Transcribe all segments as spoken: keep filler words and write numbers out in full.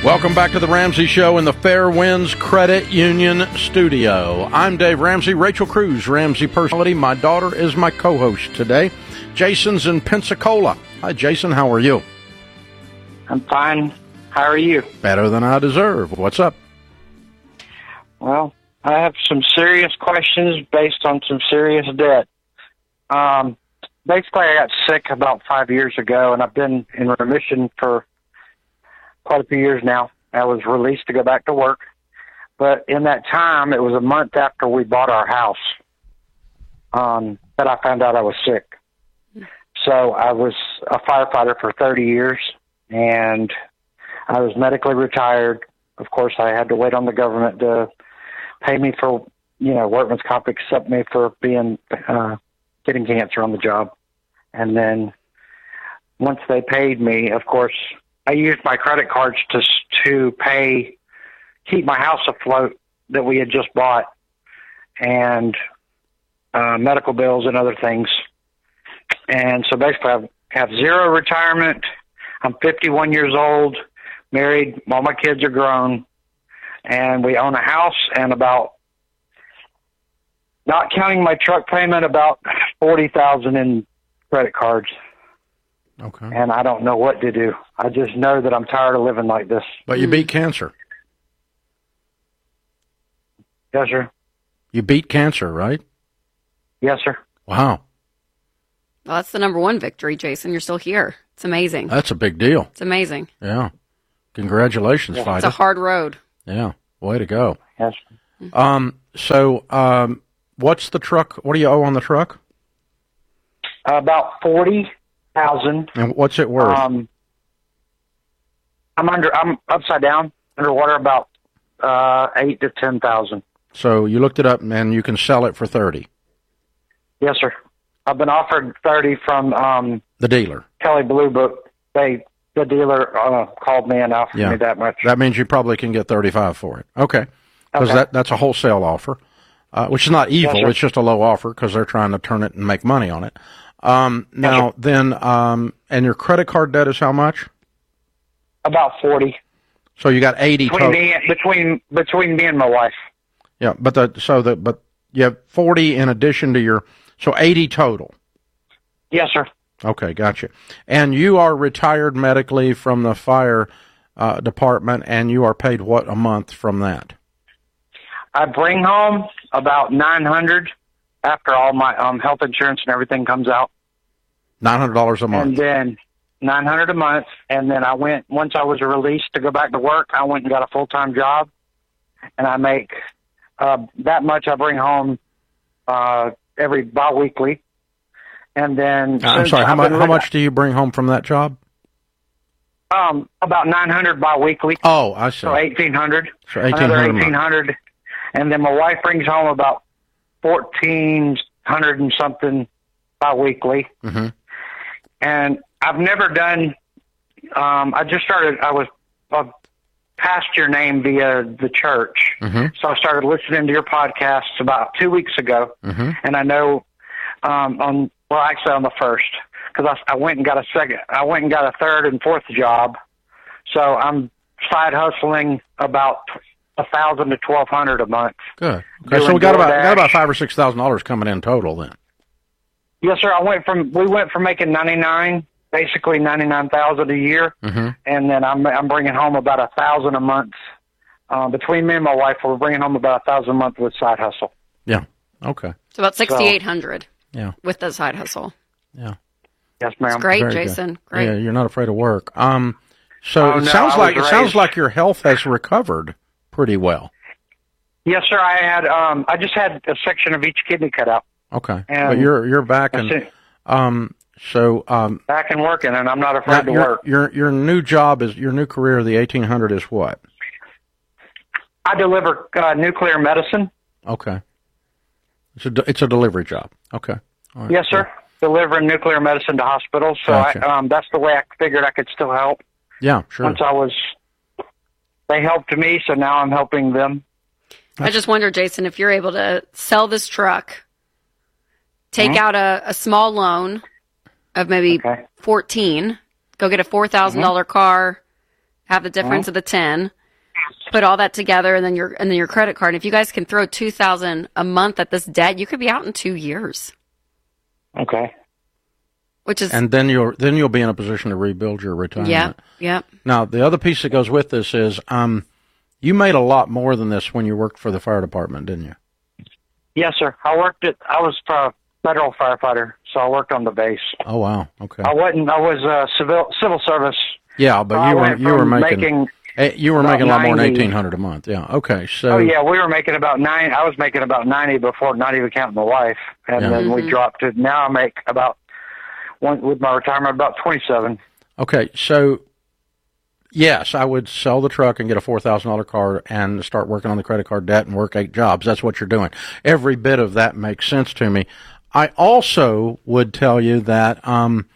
Welcome back to the Ramsey Show in the Fairwinds Credit Union studio. I'm Dave Ramsey. Rachel Cruz, Ramsey personality. My daughter is my co-host today. Jason's in Pensacola. Hi, Jason. How are you? I'm fine. How are you? Better than I deserve. What's up? Well, I have some serious questions based on some serious debt. Um, basically, I got sick about five years ago, and I've been in remission for quite a few years now. I was released to go back to work. But in that time, it was a month after we bought our house um, that I found out I was sick. So I was a firefighter for thirty years, and I was medically retired. Of course, I had to wait on the government to pay me for, you know, workman's comp, accept me for being, uh, getting cancer on the job. And then once they paid me, of course, I used my credit cards to to pay, keep my house afloat that we had just bought, and uh, medical bills and other things. And so basically, I have zero retirement. I'm fifty-one years old, married. All my kids are grown, and we own a house and about, not counting my truck payment, about forty thousand in credit cards. Okay. And I don't know what to do. I just know that I'm tired of living like this. But you beat cancer. Yes, sir. You beat cancer, right? Yes, sir. Wow. Well, that's the number one victory, Jason. You're still here. It's amazing. That's a big deal. It's amazing. Yeah. Congratulations, Yeah. fighter. It's a hard road. Yeah. Way to go. Yes. Um. So, um, what's the truck? What do you owe on the truck? Uh, about forty thousand. And what's it worth? Um, I'm under. I'm upside down, underwater, about uh, eight to ten thousand. So you looked it up, and you can sell it for thirty. Yes, sir. I've been offered thirty from um, The dealer. Kelly Blue Book. They, the dealer, uh, called me and offered Yeah. me that much. That means you probably can get thirty-five for it. Okay. Because Okay. that, that's a wholesale offer, uh, which is not evil. Yes, sir. It's just a low offer because they're trying to turn it and make money on it. Um, now, sir. then, um, and your credit card debt is how much? About forty So you got eighty between total. me, between between me and my wife. Yeah, but the so the but you have forty in addition to your so eighty total. Yes, sir. Okay, gotcha. And you are retired medically from the fire uh, department, and you are paid what a month from that? I bring home about nine hundred after all my um, health insurance and everything comes out. Nine hundred dollars a month. And then nine hundred a month. And then I went, once I was released to go back to work, I went and got a full-time job. And I make uh, that much I bring home uh, every bi-weekly. And then I'm since sorry. How I've much? been How re- much do you bring home from that job? Um, about nine hundred bi-weekly. Oh, I see. So eighteen hundred. So eighteen Another hundred a month. eighteen hundred. And then my wife brings home about fourteen hundred and something bi-weekly. Mm-hmm. And I've never done, um, I just started, I was uh, passed your name via the church. Mm-hmm. So I started listening to your podcasts about two weeks ago. Mm-hmm. And I know um, on, well, actually on the first, because I, I went and got a second, I went and got a third and fourth job. So I'm side hustling about a thousand to twelve hundred a month. Good. Okay, so Doing we got about DoorDash. got about five or six thousand dollars coming in total then. Yes, sir. I went from we went from making ninety nine, basically ninety nine thousand a year, Mm-hmm. and then I'm I'm bringing home about a thousand a month. Uh, between me and my wife, we're bringing home about a thousand a month with side hustle. Yeah. Okay. It's about sixty-eight hundred Yeah. with the side hustle. Yeah. Yes, ma'am. It's great, Very good. Jason. Great. Yeah, you're not afraid of work. Um, so Oh, it no, sounds I like it was sounds raised- like your health has recovered pretty well. Yes, sir. I had um, I just had a section of each kidney cut out. Okay, And but you're you're back That's and it. um, so um, Back and working, and I'm not now afraid to your, work. your your new job is your new career. The eighteen hundred is what? I deliver uh, nuclear medicine. Okay, it's a de- it's a delivery job. Okay. All right. Yes, sir. Delivering nuclear medicine to hospitals. So Gotcha. I, um, that's the way I figured I could still help. Yeah, sure. Once I was, they helped me, so now I'm helping them. I just wonder, Jason, if you're able to sell this truck, take Mhm. out a, a small loan of maybe Okay. fourteen, go get a four thousand dollars car, have the difference uh-huh. of the ten, put all that together, and then your and then your credit card. And if you guys can throw two thousand a month at this debt, you could be out in two years. Okay. Which is and then you'll then you'll be in a position to rebuild your retirement. Yep. Yep. Now the other piece that goes with this is um, you made a lot more than this when you worked for the fire department, didn't you? Yes, sir. I worked at, I was a federal firefighter, so I worked on the base. Oh, wow. Okay. I wasn't, I was uh, civil civil service. Yeah, but I you were you were making, making you were making a lot more than ninety eighteen hundred a month. Yeah. Okay. So. Oh yeah, we were making about nine. I was making about ninety before, not even counting my wife, and Yeah. then Mm-hmm. we dropped it. Now I make about one with my retirement about twenty-seven. Okay. So. Yes, I would sell the truck and get a four thousand dollar car and start working on the credit card debt and work eight jobs. That's what you're doing. Every bit of that makes sense to me. I also would tell you that um,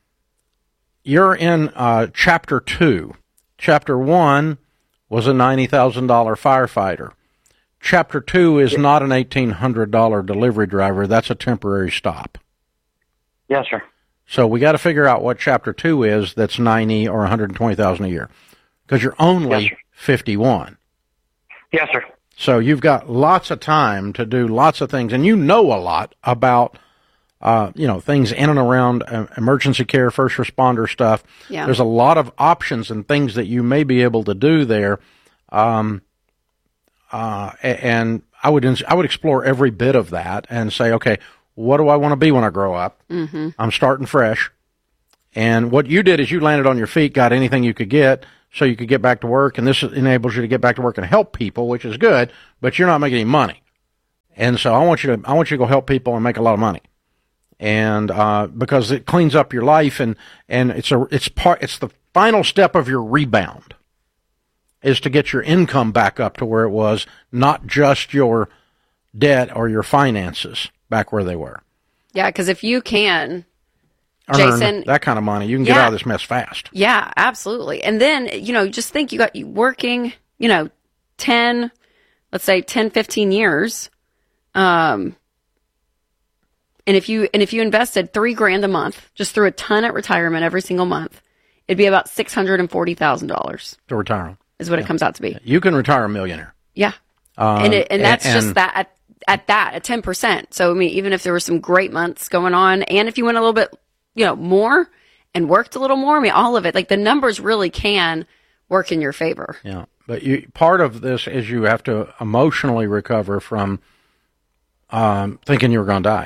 you're in uh, Chapter two. Chapter one was a ninety thousand dollar firefighter. Chapter two is not an eighteen hundred dollar delivery driver. That's a temporary stop. Yes, sir. So we got to figure out what Chapter two is that's ninety or one hundred twenty thousand a year, because you're only Yes, sir. fifty-one. Yes, sir. So you've got lots of time to do lots of things, and you know a lot about, uh, you know, things in and around uh, emergency care, first responder stuff. Yeah. There's a lot of options and things that you may be able to do there, um, uh, and I would ins- I would explore every bit of that and say, okay, what do I want to be when I grow up? Mm-hmm. I'm starting fresh. And what you did is you landed on your feet, got anything you could get so you could get back to work. And this enables you to get back to work and help people, which is good, but you're not making any money. And so I want you to, I want you to go help people and make a lot of money. And, uh, because it cleans up your life and, and it's a, it's part, it's the final step of your rebound is to get your income back up to where it was, not just your debt or your finances back where they were. Yeah, because if you can, Earn Jason, that kind of money, you can get yeah. out of this mess fast. Yeah, absolutely. And then, you know, just think you got you working, you know, ten, let's say ten, fifteen years. Um, and if you, and if you invested three grand a month, just threw a ton at retirement every single month, it'd be about six hundred forty thousand dollars To retire. is what Yeah. it comes out to be. You can retire a millionaire. Yeah. Um, and it, and that's and, just that at, at that, at ten percent. So, I mean, even if there were some great months going on, and if you went a little bit, you know, more and worked a little more, I mean, all of it, like the numbers really can work in your favor. Yeah. But you, part of this is you have to emotionally recover from um, thinking you were going to die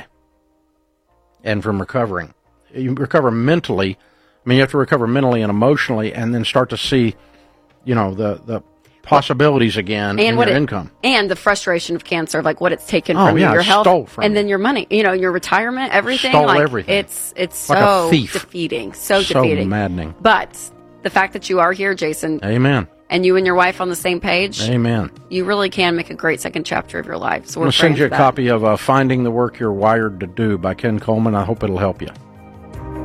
and from recovering. You recover mentally. I mean, you have to recover mentally and emotionally and then start to see, you know, the, the possibilities again and in what your it, income. And the frustration of cancer, like what it's taken Oh, from yeah, you, your it health, stole from and you. then your money, you know, your retirement, everything. Stole like, everything. It's, it's Like a so thief. defeating, so, So defeating. maddening. But the fact that you are here, Jason, Amen. and you and your wife on the same page, Amen. you really can make a great second chapter of your life. So I'm we're going to send praying you a for that. copy of uh, Finding the Work You're Wired to Do by Ken Coleman. I hope it'll help you.